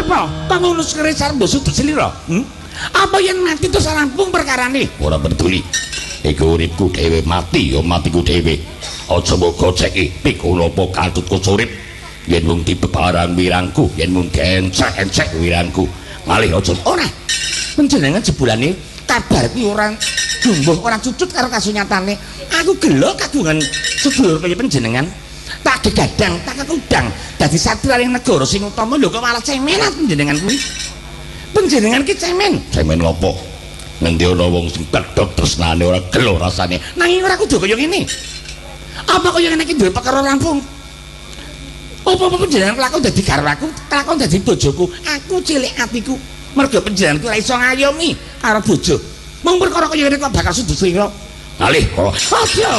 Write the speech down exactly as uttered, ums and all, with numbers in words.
Apa? Kok ngono sekere sareng mbok sudut slira? Hm? Apa yen mati terus rampung perkarane? Ora peduli. Iku uripku dhewe mati ya matiku dhewe. Aja mbok goceki pikul apa kantutku urip. Yen mung dibebarang wirangku, yen mung gencek-encek wirangku. Malih aja ora. Panjenengan jebulane kabar kuwi ora jumbuh ora cucut karo kasunyatane. Aku gelo kagungan sedulur kaya panjenengan. Tak gegadang, tak kekudang dadi satriyaning negara sing utama lho kok malah cemenan panjenengan kuwi. Panjenengan ki cemen. Cemen ngopo? Ngendi ana wong sing kedhok tresnane ora gelo rasane. Nanging ora kudu kaya ngene. Apa kaya ngene iki duwe perkara rampung? Apa-apa panjenengan kelakon dadi karo aku, kelakon dadi bojoku. Aku cilik atiku. Mergo panjenengan ki ora iso ngayomi karo bojo. Mung perkara kaya ngene kok bakal sudut slira. Alih kok. Aja.